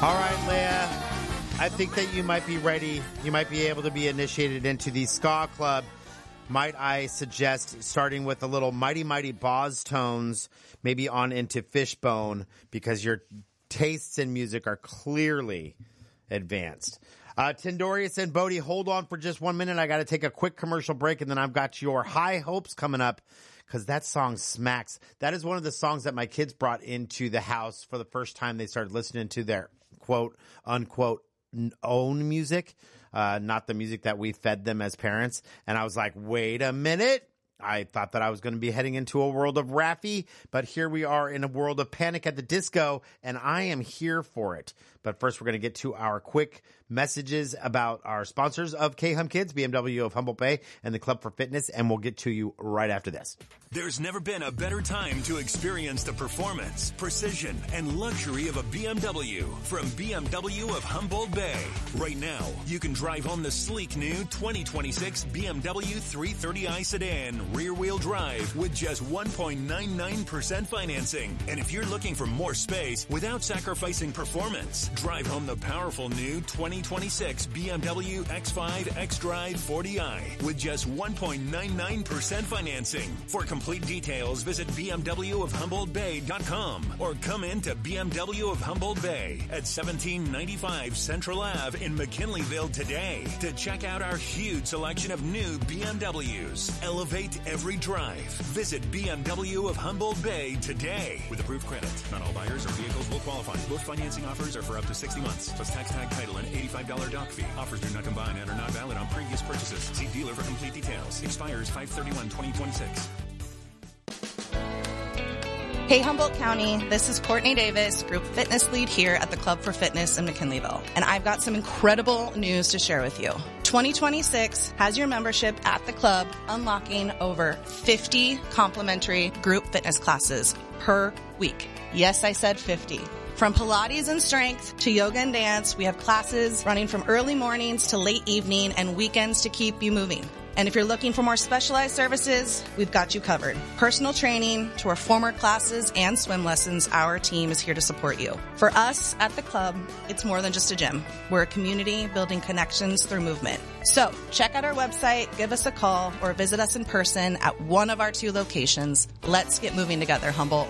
All right, Leah. I think that you might be ready. You might be able to be initiated into the ska club. Might I suggest starting with a little Mighty Mighty Boz tones, maybe on into Fishbone, because your tastes in music are clearly advanced. Tendorius and Bodie, hold on for just 1 minute. I got to take a quick commercial break, and then I've got your High Hopes coming up, because that song smacks. That is one of the songs that my kids brought into the house for the first time they started listening to their quote unquote own music, not the music that we fed them as parents. And I was like, wait a minute. I thought that I was going to be heading into a world of Raffi, but here we are in a world of Panic at the Disco, and I am here for it. But first, we're going to get to our quick messages about our sponsors of K-Hum Kids, BMW of Humboldt Bay, and the Club for Fitness, and we'll get to you right after this. There's never been a better time to experience the performance, precision, and luxury of a BMW from BMW of Humboldt Bay. Right now, you can drive home the sleek new 2026 BMW 330i sedan, rear-wheel drive with just 1.99% financing. And if you're looking for more space without sacrificing performance, drive home the powerful new 2026 BMW X5 xDrive 40i with just 1.99% financing. For complete details, visit bmwofhumboldtbay.com or come in to BMW of Humboldt Bay at 1795 Central Ave in McKinleyville today to check out our huge selection of new BMWs. Elevate every drive. Visit BMW of Humboldt Bay today. With approved credit, not all buyers or vehicles will qualify. Most financing offers are for up to 60 months, plus tax tag title and $85 dock fee. Offers do not combine and are not valid on previous purchases. See dealer for complete details. Expires 5/31/2026. Hey Humboldt County, this is Courtney Davis, Group Fitness Lead here at the Club for Fitness in McKinleyville. And I've got some incredible news to share with you. 2026 has your membership at the club unlocking over 50 complimentary group fitness classes per week. Yes, I said 50. From Pilates and strength to yoga and dance, we have classes running from early mornings to late evening and weekends to keep you moving. And if you're looking for more specialized services, we've got you covered. Personal training to our former classes and swim lessons, our team is here to support you. For us at the club, it's more than just a gym. We're a community building connections through movement. So check out our website, give us a call, or visit us in person at one of our 2 locations. Let's get moving together, Humboldt.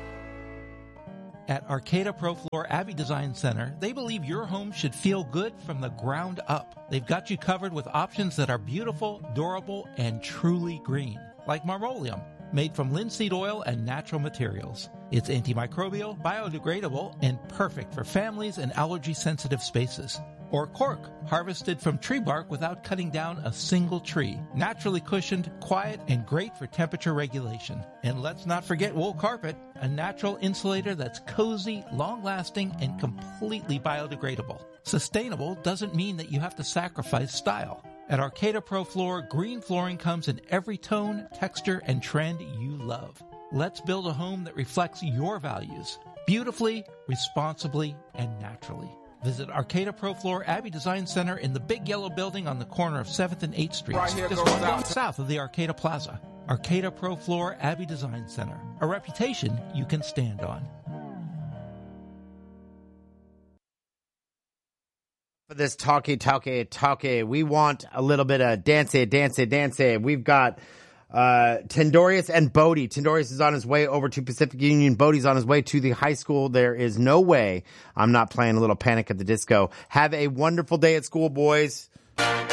At Arcata Pro Floor Abbey Design Center, they believe your home should feel good from the ground up. They've got you covered with options that are beautiful, durable, and truly green, like Marmolium, made from linseed oil and natural materials. It's antimicrobial, biodegradable, and perfect for families and allergy-sensitive spaces. Or cork, harvested from tree bark without cutting down a single tree. Naturally cushioned, quiet, and great for temperature regulation. And let's not forget wool carpet, a natural insulator that's cozy, long-lasting, and completely biodegradable. Sustainable doesn't mean that you have to sacrifice style. At Arcata Pro Floor, green flooring comes in every tone, texture, and trend you love. Let's build a home that reflects your values, beautifully, responsibly, and naturally. Visit Arcata Pro Floor Abbey Design Center in the big yellow building on the corner of 7th and 8th Streets, just one block south of the Arcata Plaza. Arcata Pro Floor Abbey Design Center, a reputation you can stand on. For this talkie, we want a little bit of dance. We've got Tendorius and Bodie. Tendorius is on his way over to Pacific Union. Bodie's on his way to the high school. There is no way I'm not playing a little Panic at the Disco. Have a wonderful day at school, boys.